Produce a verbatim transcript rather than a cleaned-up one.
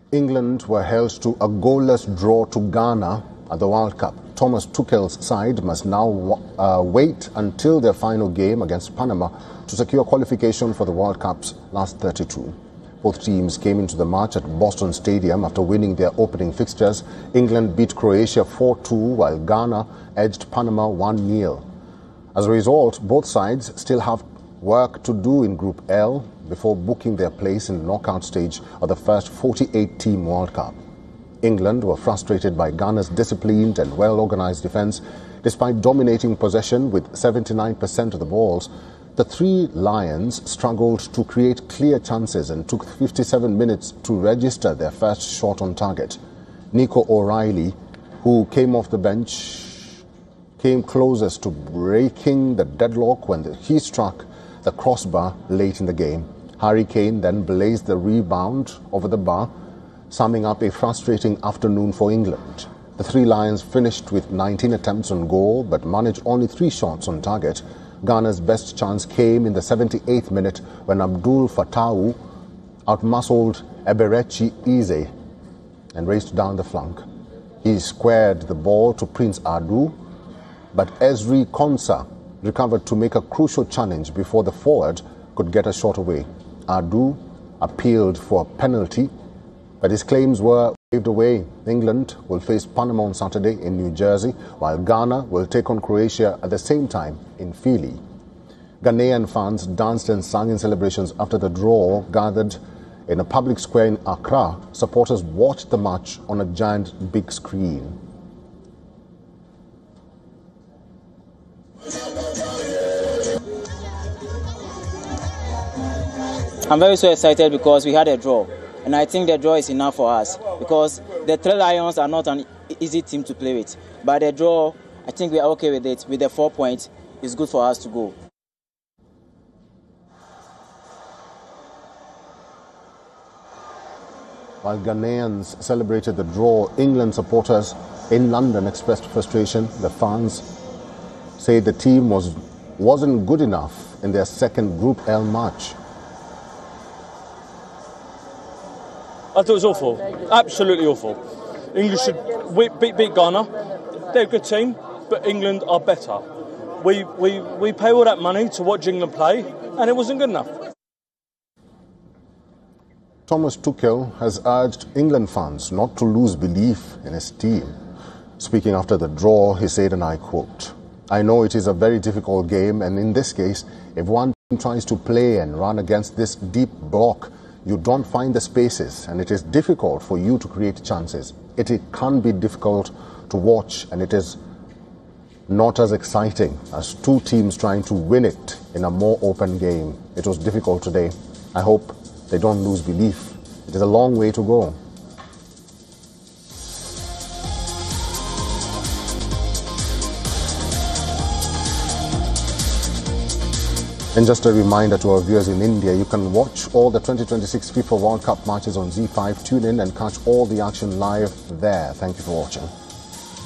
England were held to a goalless draw to Ghana at the World Cup. Thomas Tuchel's side must now uh, wait until their final game against Panama to secure qualification for the World Cup's last thirty-two. Both teams came into the match at Boston Stadium after winning their opening fixtures. England beat Croatia four two, while Ghana edged Panama one nil. As a result, both sides still have work to do in Group L before booking their place in the knockout stage of the first forty-eight team World Cup. England were frustrated by Ghana's disciplined and well-organized defense. Despite dominating possession with seventy-nine percent of the balls, the three Lions struggled to create clear chances and took fifty-seven minutes to register their first shot on target. Nico O'Reilly, who came off the bench, came closest to breaking the deadlock when he struck the crossbar late in the game. Harry Kane then blazed the rebound over the bar, summing up a frustrating afternoon for England. The Three Lions finished with nineteen attempts on goal but managed only three shots on target. Ghana's best chance came in the seventy-eighth minute when Abdul Fattah outmuscled Eberechi Eze and raced down the flank. He squared the ball to Prince Adu, but Ezri Konsa recovered to make a crucial challenge before the forward could get a shot away. Adu appealed for a penalty, but his claims were waved away. England will face Panama on Saturday in New Jersey, while Ghana will take on Croatia at the same time in Philly. Ghanaian fans danced and sang in celebrations after the draw. Gathered in a public square in Accra, supporters watched the match on a giant big screen. I'm very so excited because we had a draw. And I think the draw is enough for us because the Three Lions are not an easy team to play with. But the draw, I think we are okay with it. With the four points, it's good for us to go. While Ghanaians celebrated the draw, England supporters in London expressed frustration. The fans say the team was, wasn't good enough in their second Group L match. I thought it was awful, absolutely awful. England should beat, beat Ghana. They're a good team, but England are better. We, we, we pay all that money to watch England play, and it wasn't good enough. Thomas Tuchel has urged England fans not to lose belief in his team. Speaking after the draw, he said, and I quote, "I know it is a very difficult game, and in this case, if one team tries to play and run against this deep block, you don't find the spaces, and it is difficult for you to create chances. It, it can be difficult to watch, and it is not as exciting as two teams trying to win it in a more open game. It was difficult today. I hope they don't lose belief. It is a long way to go." And just a reminder to our viewers in India, you can watch all the twenty twenty-six FIFA World Cup matches on Z five. Tune in and catch all the action live there. Thank you for watching.